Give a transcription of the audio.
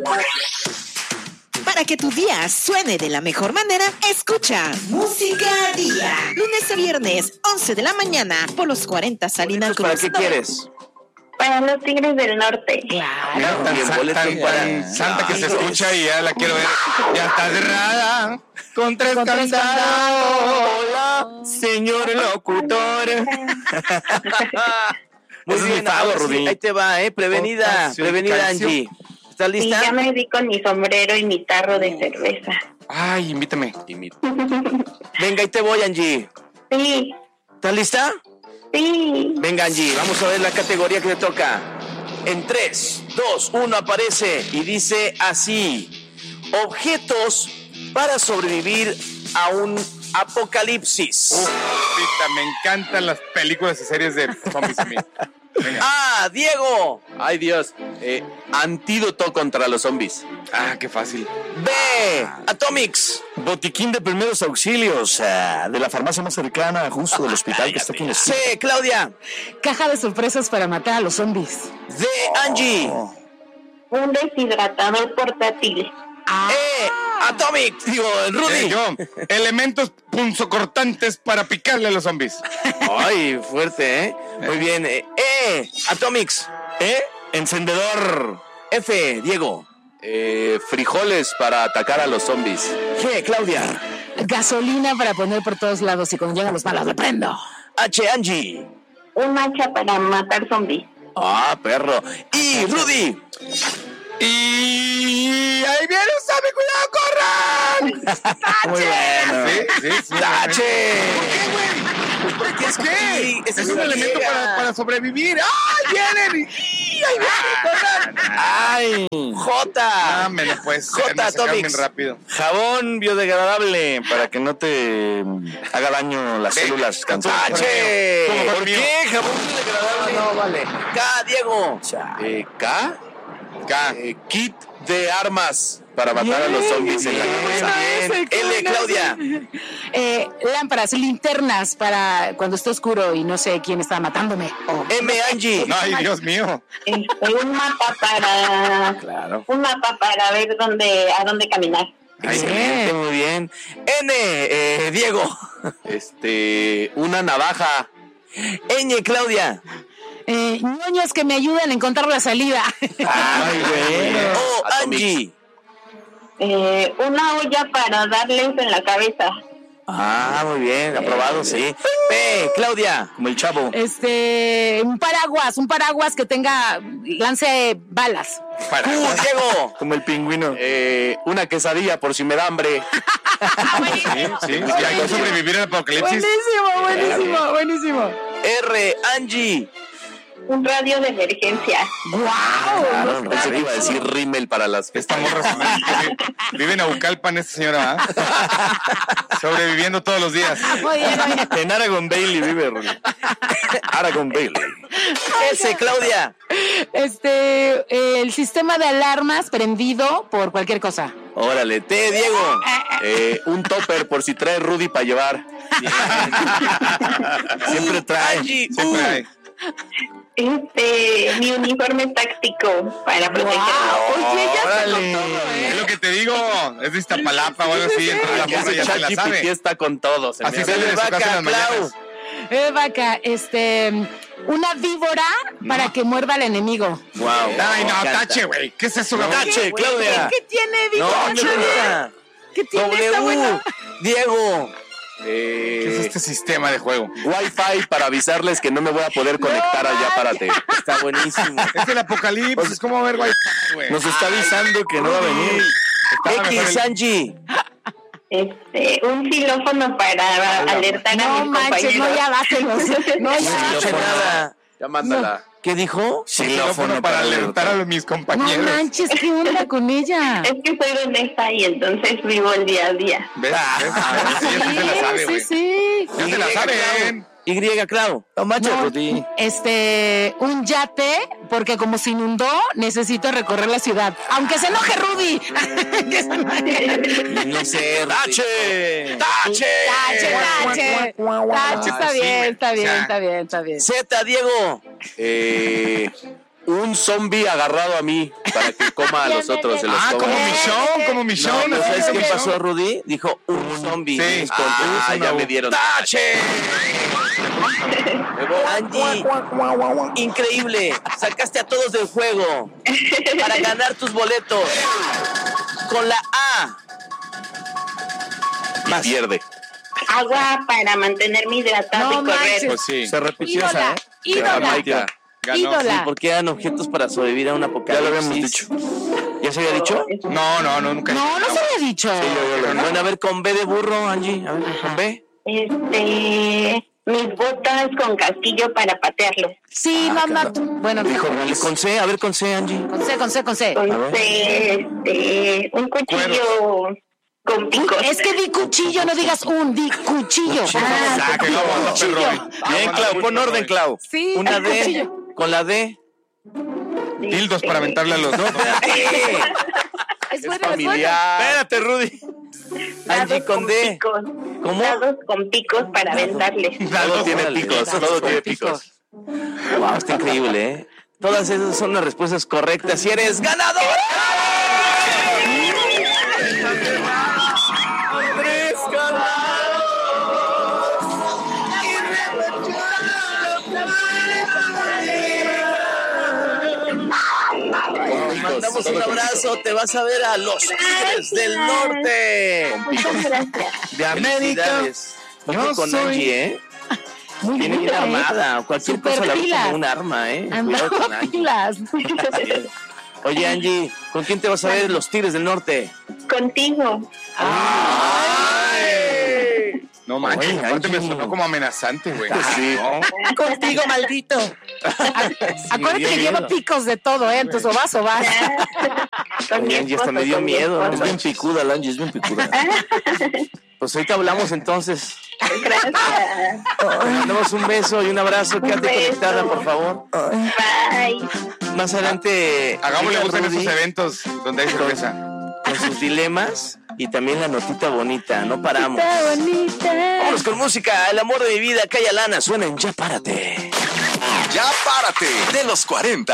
Para que tu día suene de la mejor manera, escucha Música Día. Lunes a viernes, 11 de la mañana, por los 40 Salina Cruz. ¿Para qué quieres? Para los Tigres del Norte. Claro. Tan santa que se escucha y ya la quiero ver. Ya está cerrada con tres candados. Hola, señor locutor. Muy bien, ahora sí, ahí te va, prevenida Angie. ¿Estás Y lista? ya me di con mi sombrero y mi tarro de cerveza. Ay, invítame. Venga, ahí te voy, Angie. Sí, ¿Estás lista? sí. Venga, Angie, vamos a ver la categoría que te toca. En 3, 2, 1 aparece y dice así: objetos para sobrevivir a un apocalipsis. Pita, me encantan las películas y series de zombies a mí. Venga. A, Diego. Ay, Dios. Antídoto contra los zombies. Ah, qué fácil. B, Atomics. Botiquín de primeros auxilios de la farmacia más cercana, justo del hospital que está aquí en la esquina. C, Claudia. Caja de sorpresas para matar a los zombies. D, Angie. Un deshidratador portátil. Atomic. Digo, Rudy. Yo, elementos punzocortantes para picarle a los zombies. Ay, fuerte, Muy bien. Atomics. Encendedor. F, Diego. Frijoles para atacar a los zombies. G, Claudia. Gasolina para poner por todos lados y cuando llegan los malos le prendo. H, Angie. Un hacha para matar zombies. Ah, perro. Y Rudy. Y ahí viene un zombie, cuidado, corran. Muy bueno. Sí. ¡Tache! ¿Por qué, güey? Ese Es un elemento para sobrevivir. ¡Ay, vienen! ¡Ay, vienen! ¡Corran! ¡Ay! J. Me lo puedes J, bien Atomics. rápido. Jabón biodegradable para que no te haga daño las células cansadas. ¡Tache! ¿Por ¿Por qué? qué? Jabón biodegradable. No, vale. K, Diego. K. Kit de armas para matar a los zombies en la cabeza. L, Claudia. Lámparas, linternas para cuando esté oscuro y no sé quién está matándome. M, Angie. Ay, Dios mío. Un mapa para... Claro. Un mapa para ver a dónde caminar. Excelente, muy bien. N, Diego. Una navaja. Ñ, Claudia. Ñoños que me ayuden a encontrar la salida. Ay, bueno. O, Angie. Una olla para darles en la cabeza. Ah, muy bien, aprobado, sí. P, Claudia. Como el chavo. Un paraguas que lance balas. Diego. Como el pingüino. Una quesadilla por si me da hambre. Sí, hay que sobrevivir al apocalipsis. Buenísimo. R, Angie. Un radio de emergencia. Claro, no se iba a decir rímel para las Esta morra vive en Aucalpan, esta señora, sobreviviendo todos los días. En Aragon Bailey vive, Ronnie. Aragon Bailey. S, Claudia. El sistema de alarmas prendido por cualquier cosa. Órale, T, Diego. Un topper por si trae Rudy para llevar. Siempre trae. Angie. Siempre hay. Mi uniforme táctico para protegerlo. Oye, ya está con Órale. todo, Es lo que te digo, es de Iztapalapa o algo así, entonces la morra ya se la ChatGPT sabe. está con todos. Así sale de su casa en las mañanas. Vaca, una víbora para que muerda al enemigo. Wow. Ay, no, Me encanta. tache, güey. ¿Qué es eso? Tache, Claudia. ¿Qué tiene No, víbora? Claudia. ¿Qué tiene esta buena? W, Diego. ¿Qué es este sistema de juego? Wi-Fi para avisarles que no me voy a poder conectar allá, párate. Está buenísimo. Es el apocalipsis, ¿cómo va a haber Wi-Fi, güey? Nos está avisando que no va a venir. Estaba mejor X, Angie. Un xilófono para alertar a No mis manches, compañeros. no, ya bájenlos. No, ya No escuché bájenlos. nada. Ya mándala. ¿Qué dijo? Xilófono para alertar a mis No compañeros. manches, ¿qué onda con ella? Es que soy honesta y entonces vivo el día a día. ¿Ves? Sí, ya se la sabe, güey. Sí. Ya se la saben. Y, Clau. No manches, No, Rudy. un yate, porque como se inundó, necesito recorrer la ciudad. Aunque se enoje Rudy. Que se enoje. No sé. ¡Tache! ¡Tache! Tache, está sí, bien, güey. está bien, O sea, está bien, está bien. Z, Diego. un zombie agarrado a mí para que coma a los otros de los como Michonne. No, ¿sabes qué pasó, Rudy? Dijo un zombie. Sí. Ya me dieron. ¡Tache! Angie, increíble. Sacaste a todos del juego para ganar tus boletos. Con la A. Y pierde. Agua para mantenerme hidratado y correr. manches. Pues sí. Se repitió esa, ¿eh? Ídola. Jamaica. Ganó. Ídola. Porque eran objetos para sobrevivir a un apocalipsis. Ya lo habíamos dicho. ¿Ya se había dicho? No, nunca. No se había dicho. Bueno, a ver, con B de burro, Angie. A ver, con B. Mis botas con casquillo para patearlo. Sí, mamá. Bueno, Con C, a ver, con C, Angie. con C. Entonces, un cuchillo con picos. Es que di cuchillo, no digas di cuchillo. Saque, vamos, cuchillo. Bien, Clau, pon orden, Clau. Sí, Una el D. cuchillo. Con la D. Dildos para aventarle a los... No, espérate. Es bueno, Familiar. Espérate, Rudy. Angie, con D. Picos. ¿Cómo? Dados con picos para aventarle. Todo tiene picos, todo tiene picos. Wow, está increíble, ¿eh? Todas esas son las respuestas correctas y eres ganador. ¡Andrés Te mandamos un abrazo, te vas a ver a los Tigres del Norte Muchas gracias. de América. Ojo con Angie, ¿eh? Muy Viene bien armada. Cualquier Super cosa la usa pilas. como un arma, ¿eh? Anda Cuidado con Angie. pilas. Oye, Angie, ¿con quién te vas a ver los Tigres del Norte? Contigo. No manches, Oye, aparte me Angie. sonó como amenazante, güey. Sí. No. Contigo, maldito. Acuérdate que lleva picos de todo, ¿eh? Entonces, o vas. Con mi Oye, Angie, hasta me dio con mi miedo. esposo. Es bien picuda, la Angie, es bien picuda. Pues ahorita hablamos entonces. Gracias. Te mandamos un beso y un abrazo. Quédate beso. conectada, por favor. Bye. Más adelante. Hagámosle llega gusto en Rudy esos eventos donde hay cerveza. con sus dilemas y también la notita bonita. No paramos. Vámonos con música. El amor de mi vida, Calla Lana. Suena en Ya Párate. Ya párate de los 40.